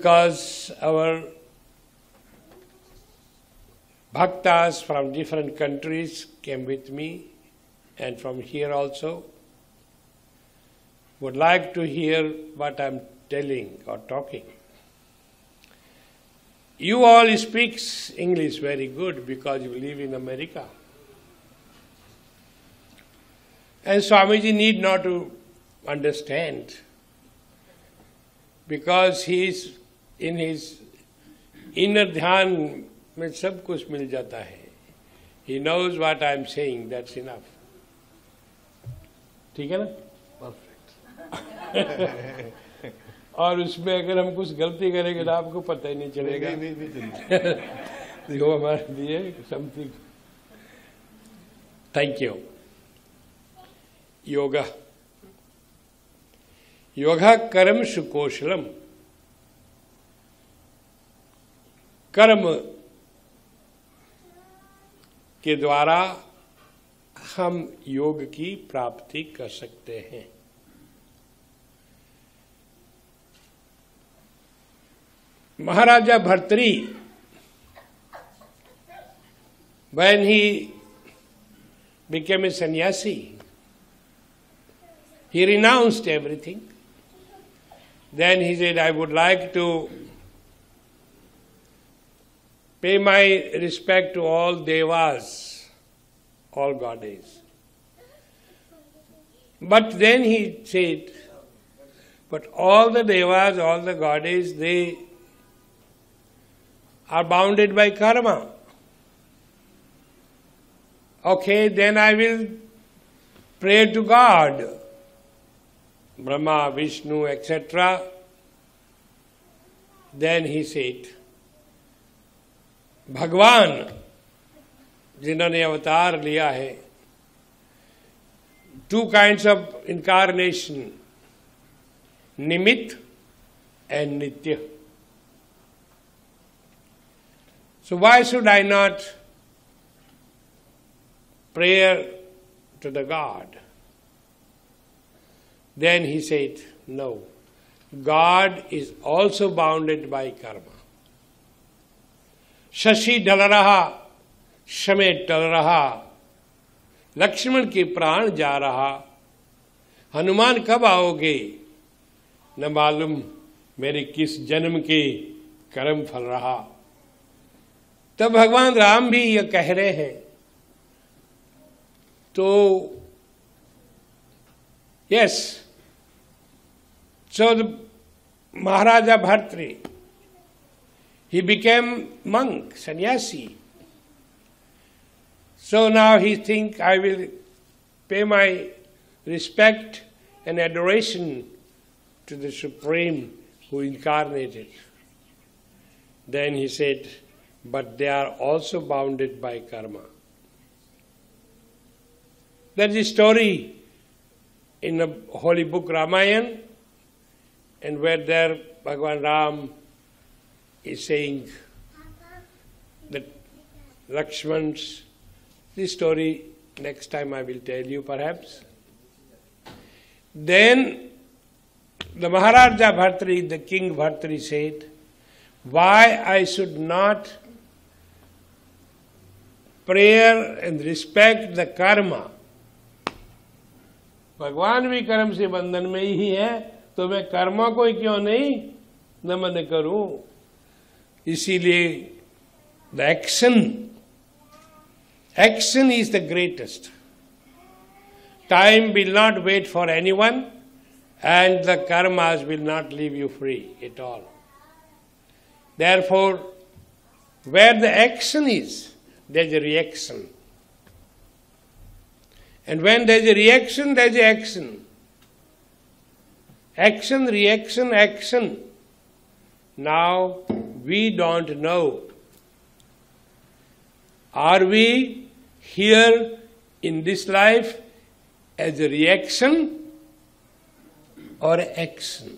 because our bhaktas from different countries came with me, and from here also, would like to hear what I'm telling or talking. You all speak English very good because you live in America. And Swamiji need not to understand, because he is in his inner dhyan में सब कुछ मिल जाता है. He knows what I am saying, that's enough. ठीक है ना? Perfect. और उसमें अगर हम कुछ गलती करेंगे तो आपको पता ही नहीं चलेगा. देखो हमारे लिए something. Thank you. Yoga. Yoga कर्म सुकौशलम. कर्म के द्वारा हम योग की प्राप्ति कर सकते हैं. Maharaja Bhartri, when he became a sannyasi, he renounced everything. Then he said, I would like to pay my respect to all devas, all goddesses. But then he said, but all the devas, all the goddesses, they are bounded by karma. Okay, then I will pray to God, Brahma, Vishnu, etc. Then he said, भगवान जिन्होंने अवतार लिया है, two kinds of incarnation, निमित्त and nitya. So why should I not pray to the God? Then he said, no, God is also bounded by karma. Shashi ढल रहा, समय टल रहा, लक्ष्मण के प्राण जा रहा, हनुमान कब आओगे, न मालूम मेरे किस जन्म के कर्म फल रहा. तब भगवान राम भी ये कह रहे हैं. तो yes, so the Maharaja Bhartri, he became monk, sannyasi. So now he thinks, I will pay my respect and adoration to the Supreme who incarnated. Then he said, but they are also bounded by karma. There is a story in the holy book Ramayana, and where there Bhagavan Ram is saying that Lakshman's, this story next time I will tell you perhaps. Then the Maharaja Bhartri, the King Bhartri said, why I should not pray and respect the karma. भगवान भी कर्म से बंधन में ही है, तो मैं कर्म को क्यों नहीं नमन करूं. इसीलिए the action is the greatest. Time will not wait for anyone, and the karmas will not leave you free at all. Therefore, where the action is, there is a reaction. And when there is a reaction, there is action. Action, reaction, action. Now, we don't know. Are we here in this life as a reaction or action?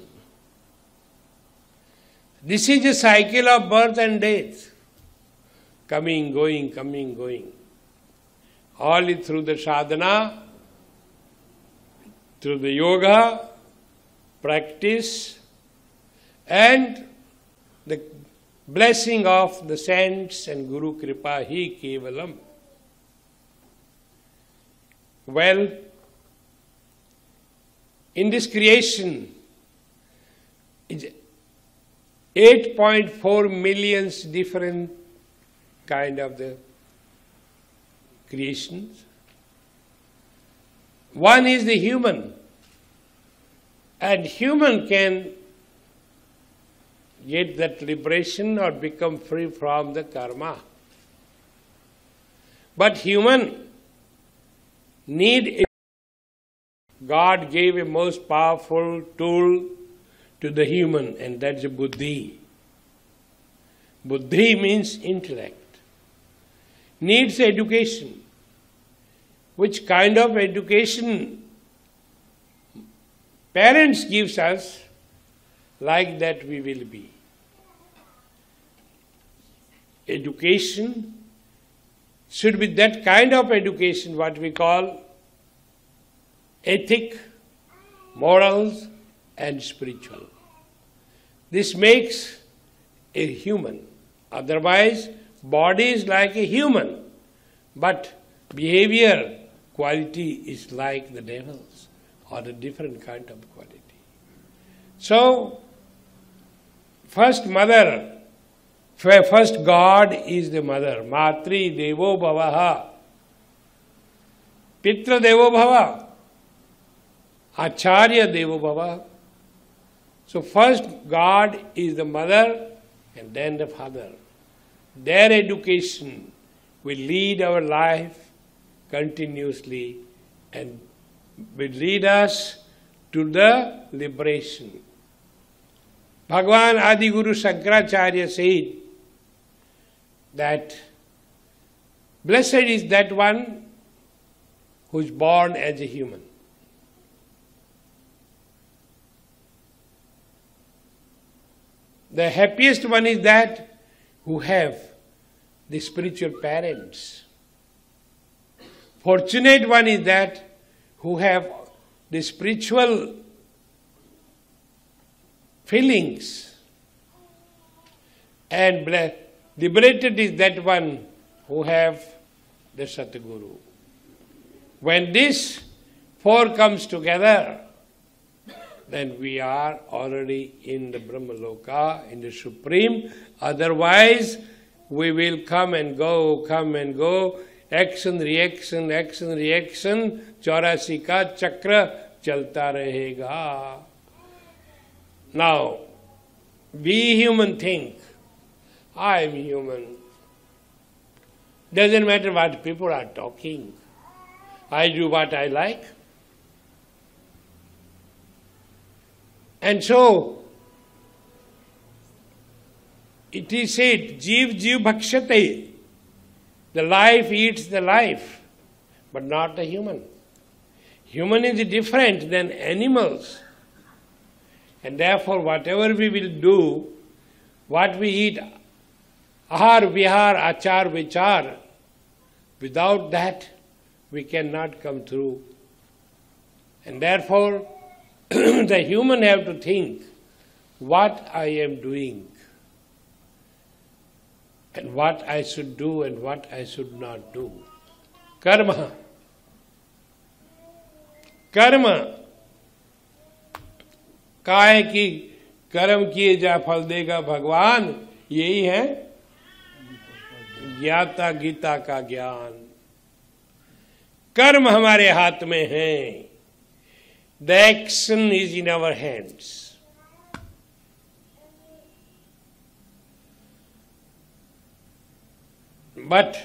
This is a cycle of birth and death. Coming, going, coming, going. Only through the sadhana, through the yoga, practice, and the blessing of the saints and Guru Kripa hi kevalam. Well, in this creation, 8.4 million different kind of the creations. One is the human, and human can get that liberation or become free from the karma. But human need God gave a most powerful tool to the human, and that's a buddhi. Buddhi means intellect. Needs education. Which kind of education parents gives us, like that we will be. Education should be that kind of education, what we call ethic, morals, and spiritual. This makes a human. Otherwise, body is like a human, but behavior, quality is like the devil's, or a different kind of quality. So, first God is the mother. Matri Devo Bhavaha. Pitra Devo Bhava. Acharya Devo Bhava. So first God is the mother and then the father. Their education will lead our life continuously and will lead us to the liberation. Bhagavan Adi Guru Shankaracharya said that blessed is that one who is born as a human. The happiest one is that who have the spiritual parents. Fortunate one is that who have the spiritual feelings. And liberated is that one who have the Satguru. When this four comes together, then we are already in the Brahmaloka, in the Supreme. Otherwise, we will come and go, action, reaction, 84 ka chakra chalta rahega. Now, we human think, I am human. Doesn't matter what people are talking. I do what I like. And so, it is said, Jeev Jeev Bhakshate. The life eats the life, but not the human. Human is different than animals. And therefore, whatever we will do, what we eat, ahar, vihar, achar, vichar, without that, we cannot come through. And therefore, the human have to think what I am doing and what I should do and what I should not do. Karma. Karma. काय की कर्म किए जा फल देगा भगवान, यही है ज्ञाता गीता का ज्ञान. कर्म हमारे हाथ में है. The action is in our hands. But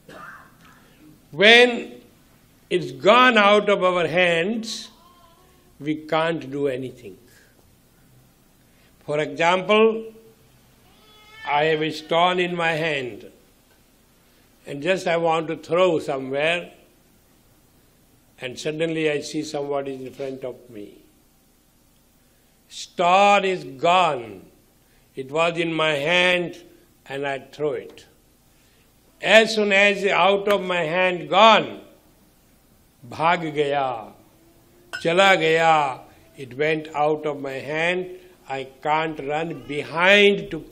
when it's gone out of our hands, we can't do anything. For example, I have a stone in my hand and just I want to throw somewhere, and suddenly I see somebody in front of me. Stone is gone. It was in my hand and I throw it. As soon as out of my hand gone, bhag gaya, chala gaya, it went out of my hand. I can't run behind to